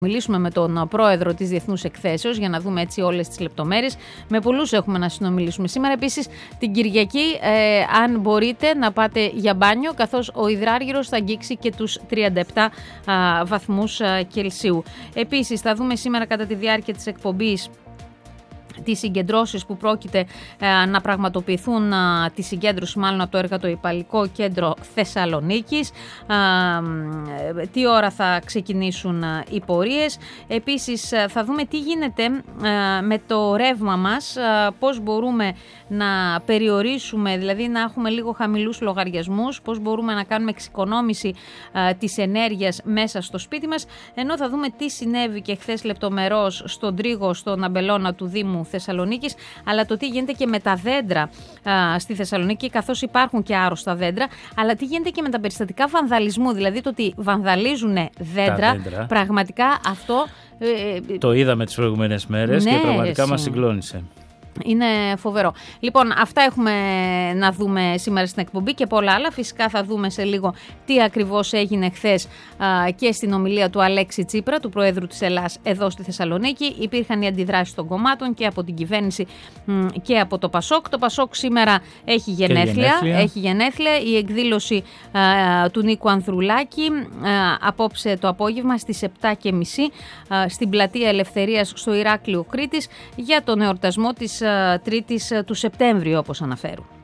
Μιλήσουμε με τον πρόεδρο της Διεθνούς Εκθέσεως για να δούμε έτσι όλες τις λεπτομέρειες. Με πολλούς έχουμε να συνομιλήσουμε σήμερα. Επίσης την Κυριακή, αν μπορείτε να πάτε για μπάνιο, καθώς ο υδράργυρος θα αγγίξει και τους 37 βαθμούς Κελσίου. Επίσης θα δούμε σήμερα κατά τη διάρκεια της εκπομπής τις συγκεντρώσεις που πρόκειται να πραγματοποιηθούν, τη συγκέντρωση μάλλον από το Εργατοϊππαλικό Κέντρο Θεσσαλονίκης, τι ώρα θα ξεκινήσουν οι πορείες. Επίσης θα δούμε τι γίνεται με το ρεύμα μας, πώς μπορούμε να περιορίσουμε, δηλαδή να έχουμε λίγο χαμηλούς λογαριασμούς, πώς μπορούμε να κάνουμε εξοικονόμηση της ενέργειας μέσα στο σπίτι μας, ενώ θα δούμε τι συνέβη και χθες λεπτομερώς στον Τρίγο, στον αμπελώνα του Δήμου Θεσσαλονίκης, αλλά το τι γίνεται και με τα δέντρα στη Θεσσαλονίκη, καθώς υπάρχουν και άρρωστα δέντρα, αλλά τι γίνεται και με τα περιστατικά βανδαλισμού, δηλαδή το ότι βανδαλίζουν δέντρα, πραγματικά αυτό... Το είδαμε τις προηγούμενες μέρες, ναι, και πραγματικά μας συγκλώνησε. Είναι φοβερό. Λοιπόν, αυτά έχουμε να δούμε σήμερα στην εκπομπή και πολλά άλλα. Φυσικά θα δούμε σε λίγο τι ακριβώς έγινε χθες και στην ομιλία του Αλέξη Τσίπρα, του Προέδρου της Ελλάδας, εδώ στη Θεσσαλονίκη. Υπήρχαν οι αντιδράσεις των κομμάτων και από την κυβέρνηση και από το Πασόκ. Το Πασόκ σήμερα έχει γενέθλια. Η εκδήλωση του Νίκου Ανδρουλάκη απόψε το απόγευμα στις 7:30 στην Πλατεία Ελευθερίας στο Ηράκλειο Κρήτης για τον εορτασμό της 3ης του Σεπτέμβριου, όπως αναφέρουν.